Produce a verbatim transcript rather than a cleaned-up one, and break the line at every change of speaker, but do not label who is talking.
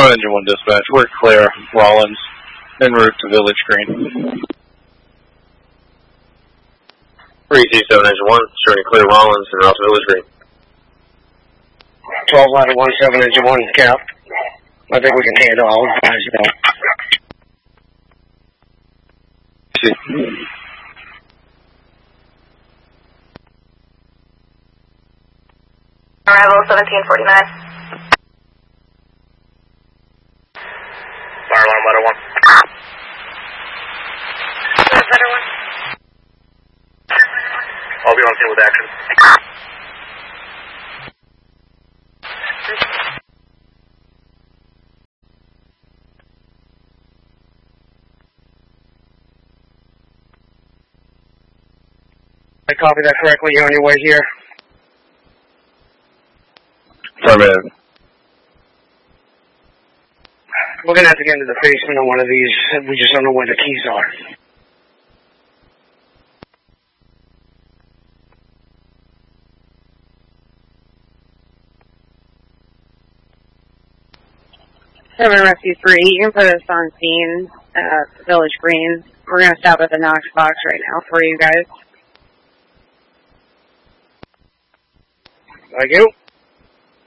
seven Engine one dispatch, we're clear. Rollins, en route to Village Green.
three C seven Engine one, showing clear Rollins and route to Village Green.
twelve ladder one seven Engine one, Cap. I think we can handle all of guys, you know.
Arrival seventeen forty-nine.
Fire alarm, ladder one.
Ladder one.
I'll be on scene with action.
I copy that correctly. You're on your way here.
Affirmative.
We're going to have to get into the basement on one of these. We just don't know where the keys are.
Seven Rescue three, you can put us on scene at Village Green. We're going to stop at the Knox box right now for you guys.
Thank you.